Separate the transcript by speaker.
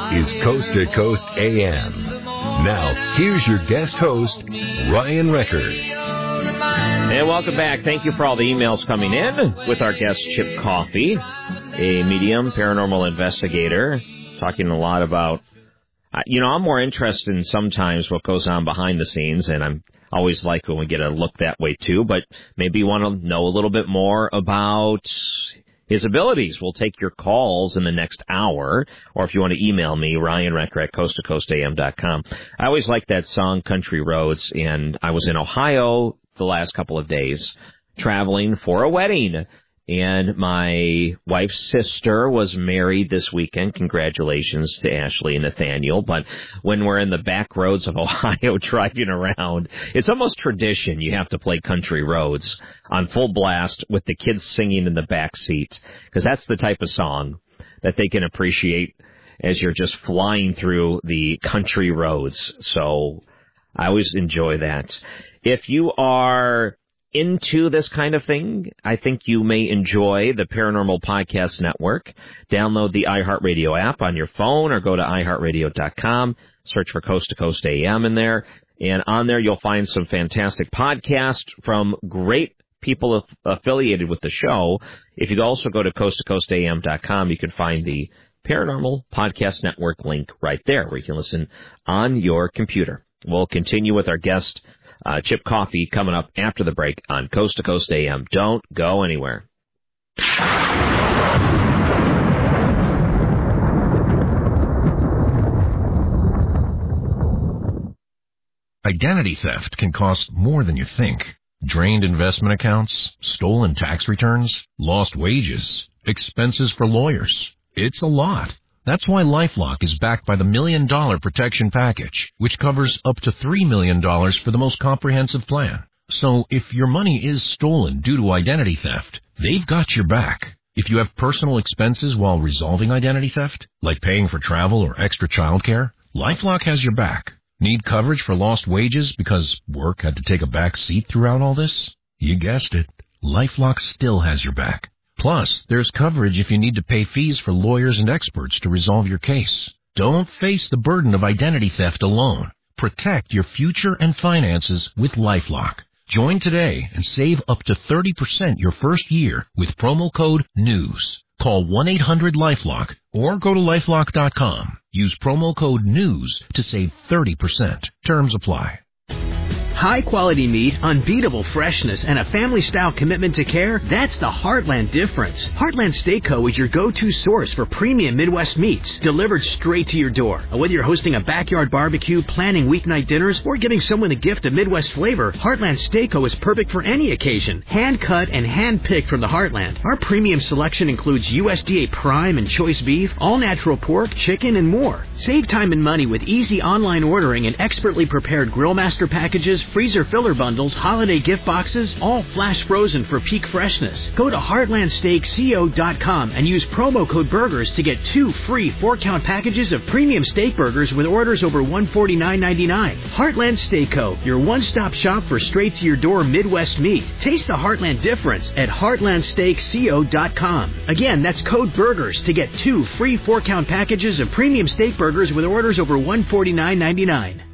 Speaker 1: is Coast to Coast AM. Now, here's your guest host, Ryan Record.
Speaker 2: And welcome back. Thank you for all the emails coming in with our guest, Chip Coffey, a medium paranormal investigator, talking a lot about, I'm more interested in sometimes what goes on behind the scenes, and I'm always like when we get a look that way too, but maybe you want to know a little bit more about his abilities. We'll take your calls in the next hour, or if you want to email me, ryanrecker@coasttocoastam.com. I always like that song, Country Roads, and I was in Ohio the last couple of days traveling for a wedding, and my wife's sister was married this weekend. Congratulations to Ashley and Nathaniel. But when we're in the back roads of Ohio driving around, it's almost tradition. You have to play Country Roads on full blast with the kids singing in the back seat, because that's the type of song that they can appreciate as you're just flying through the country roads. So I always enjoy that. If you are into this kind of thing, I think you may enjoy the Paranormal Podcast Network. Download the iHeartRadio app on your phone or go to iHeartRadio.com. Search for Coast to Coast AM in there. And on there, you'll find some fantastic podcasts from great people affiliated with the show. If you also go to coasttocoastam.com, you can find the Paranormal Podcast Network link right there where you can listen on your computer. We'll continue with our guest, Chip Coffey, coming up after the break on Coast to Coast AM. Don't go anywhere.
Speaker 3: Identity theft can cost more than you think. Drained investment accounts, stolen tax returns, lost wages, expenses for lawyers. It's a lot. That's why LifeLock is backed by the $1 Million Protection Package, which covers up to $3 million for the most comprehensive plan. So if your money is stolen due to identity theft, they've got your back. If you have personal expenses while resolving identity theft, like paying for travel or extra childcare, LifeLock has your back. Need coverage for lost wages because work had to take a back seat throughout all this? You guessed it. LifeLock still has your back. Plus, there's coverage if you need to pay fees for lawyers and experts to resolve your case. Don't face the burden of identity theft alone. Protect your future and finances with LifeLock. Join today and save up to 30% your first year with promo code NEWS. Call 1-800-LifeLock or go to LifeLock.com. Use promo code NEWS to save 30%. Terms apply.
Speaker 4: High-quality meat, unbeatable freshness, and a family-style commitment to care, that's the Heartland difference. Heartland Steak Co. is your go-to source for premium Midwest meats, delivered straight to your door. Whether you're hosting a backyard barbecue, planning weeknight dinners, or giving someone a gift of Midwest flavor, Heartland Steak Co. is perfect for any occasion. Hand-cut and hand-picked from the Heartland. Our premium selection includes USDA prime and choice beef, all-natural pork, chicken, and more. Save time and money with easy online ordering and expertly prepared Grill Master packages, freezer filler bundles, holiday gift boxes, all flash frozen for peak freshness. Go to heartlandsteakco.com and use promo code BURGERS to get 2 free 4-count packages of premium steak burgers with orders over $149.99. Heartland Steak Co., your one-stop shop for straight-to-your-door Midwest meat. Taste the Heartland difference at heartlandsteakco.com. Again, that's code BURGERS to get 2 free 4-count packages of premium steak burgers with orders over $149.99.